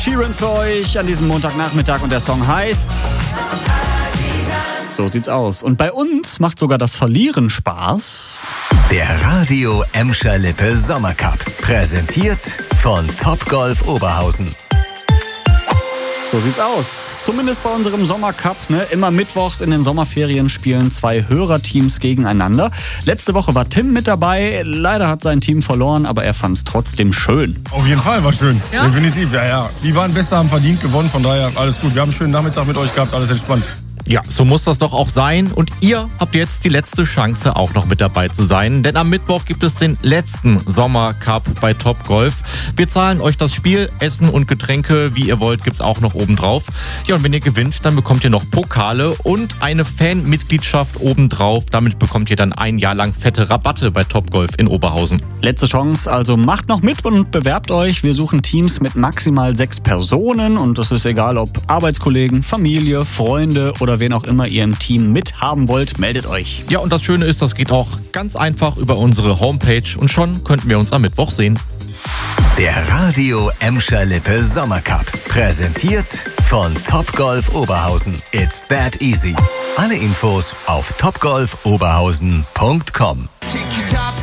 Sheeran für euch an diesem Montagnachmittag und der Song heißt... So sieht's aus. Und bei uns macht sogar das Verlieren Spaß. Der Radio Emscher Lippe Sommercup. Präsentiert von Topgolf Oberhausen. So sieht's aus. Zumindest bei unserem Sommercup. Immer mittwochs in den Sommerferien spielen 2 Hörerteams gegeneinander. Letzte Woche war Tim mit dabei. Leider hat sein Team verloren, aber er fand's trotzdem schön. Auf jeden Fall, war schön. Ja? Definitiv, ja. Die waren besser, haben verdient gewonnen, von daher alles gut. Wir haben einen schönen Nachmittag mit euch gehabt, alles entspannt. Ja, so muss das doch auch sein. Und ihr habt jetzt die letzte Chance, auch noch mit dabei zu sein. Denn am Mittwoch gibt es den letzten Sommercup bei Topgolf. Wir zahlen euch das Spiel, Essen und Getränke, wie ihr wollt, gibt's auch noch obendrauf. Ja, und wenn ihr gewinnt, dann bekommt ihr noch Pokale und eine Fanmitgliedschaft obendrauf. Damit bekommt ihr dann ein Jahr lang fette Rabatte bei Topgolf in Oberhausen. Letzte Chance, also macht noch mit und bewerbt euch. Wir suchen Teams mit maximal 6 Personen und das ist egal, ob Arbeitskollegen, Familie, Freunde oder wen auch immer ihr im Team mithaben wollt, meldet euch. Ja, und das Schöne ist, das geht auch ganz einfach über unsere Homepage und schon könnten wir uns am Mittwoch sehen. Der Radio Emscher Lippe Sommercup. Präsentiert von Topgolf Oberhausen. It's that easy. Alle Infos auf topgolfoberhausen.com.